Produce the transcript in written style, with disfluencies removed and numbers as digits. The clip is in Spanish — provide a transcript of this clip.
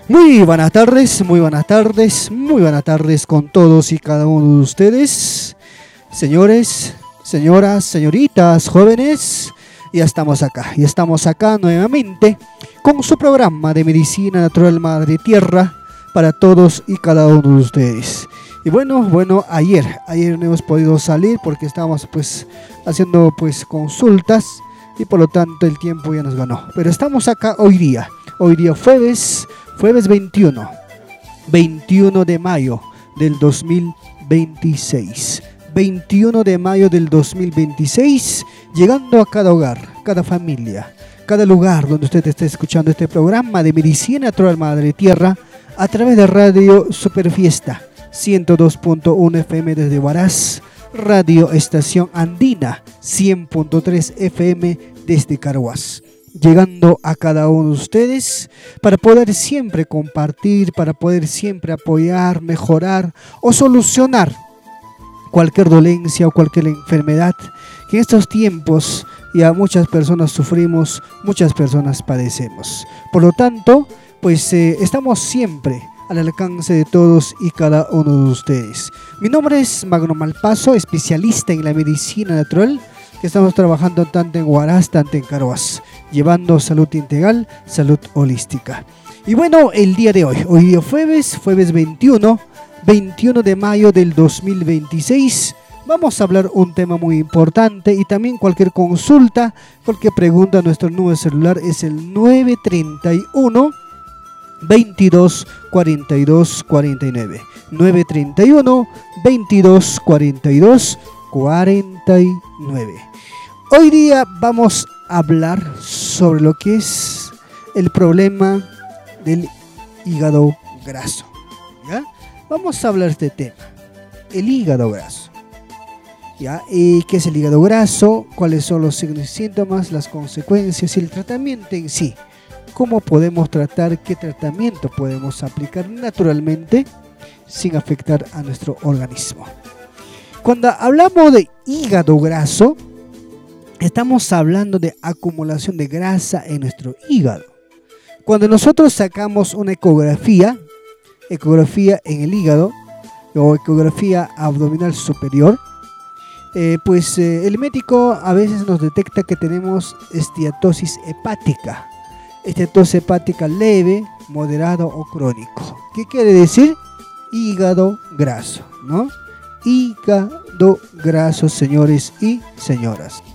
Muy buenas tardes, muy buenas tardes, muy buenas tardes con todos y cada uno de ustedes, señores, señoras, señoritas, jóvenes. Ya estamos acá nuevamente con su programa de Medicina Natural Madre Tierra para todos y cada uno de ustedes. Y bueno, ayer no hemos podido salir porque estábamos haciendo consultas y por lo tanto el tiempo ya nos ganó. Pero estamos acá hoy día jueves 21 de mayo del 2026. 21 de mayo del 2026, llegando a cada hogar, cada familia, cada lugar donde usted esté escuchando este programa de Medicina Natural Madre Tierra a través de Radio Superfiesta 102.1 FM desde Huaraz, Radio Estación Andina 100.3 FM desde Carhuaz. Llegando a cada uno de ustedes para poder siempre compartir, para poder siempre apoyar, mejorar o solucionar cualquier dolencia o cualquier enfermedad que en estos tiempos ya muchas personas sufrimos, muchas personas padecemos. Por lo tanto, estamos siempre al alcance de todos y cada uno de ustedes. Mi nombre es Magno Malpaso, especialista en la medicina natural, que estamos trabajando tanto en Huaraz, tanto en Carhuaz, llevando salud integral, salud holística. Y bueno, el día de hoy día jueves 21 de mayo del 2026, vamos a hablar un tema muy importante y también cualquier consulta, cualquier pregunta, nuestro número celular es el 931 22 42 49. 931 22 42 49. Hoy día vamos a hablar sobre lo que es el problema del hígado graso. ¿Ya? Vamos a hablar de este tema, el hígado graso. ¿Ya? ¿Y qué es el hígado graso? ¿Cuáles son los signos y síntomas, las consecuencias y el tratamiento en sí? ¿Cómo podemos tratar? ¿Qué tratamiento podemos aplicar naturalmente sin afectar a nuestro organismo? Cuando hablamos de hígado graso, estamos hablando de acumulación de grasa en nuestro hígado. Cuando nosotros sacamos una ecografía en el hígado o ecografía abdominal superior, el médico a veces nos detecta que tenemos esteatosis hepática. Esteatosis hepática leve, moderado o crónico. ¿Qué quiere decir? Hígado graso, ¿no? Hígado graso, señores y señoras.